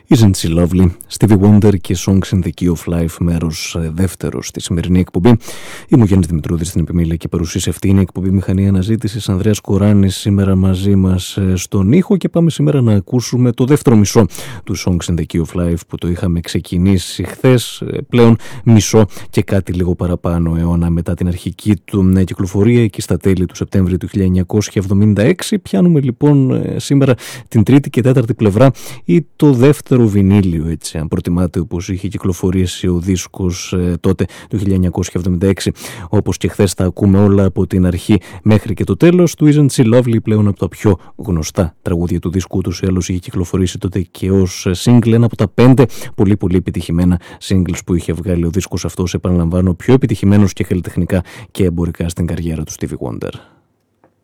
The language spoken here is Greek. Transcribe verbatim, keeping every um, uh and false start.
Isn't she lovely? Stevie Wonder και Songs in the Key of Life, μέρος δεύτερο στη σημερινή εκπομπή. Είμαι ο Γιάννης Δημητρούδης στην επιμέλεια και παρουσίαση αυτή είναι η εκπομπή Μηχανή Αναζήτησης. Ανδρέας Κοράνης σήμερα μαζί μας στον ήχο και πάμε σήμερα να ακούσουμε το δεύτερο μισό του Songs in the Key of Life που το είχαμε ξεκινήσει χθες, πλέον μισό και κάτι λίγο παραπάνω αιώνα μετά την αρχική του κυκλοφορία εκεί στα τέλη του Σεπτέμβρη του χίλια εννιακόσια εβδομήντα έξι. Πιάνουμε λοιπόν σήμερα την τρίτη και τέταρτη πλευρά ή το δεύτερο βινίλιο, έτσι, αν προτιμάτε, όπως είχε κυκλοφορήσει ο δίσκος ε, τότε το χίλια εννιακόσια εβδομήντα έξι. Όπως και χθες τα ακούμε όλα από την αρχή μέχρι και το τέλος του Isn't She Lovely, πλέον από τα πιο γνωστά τραγούδια του δίσκου. Ούτως ή άλλως είχε κυκλοφορήσει τότε και ως single, ένα από τα πέντε πολύ πολύ επιτυχημένα singles που είχε βγάλει ο δίσκος αυτός, επαναλαμβάνω, πιο επιτυχημένος και καλλιτεχνικά και εμπορικά στην καριέρα του Stevie Wonder.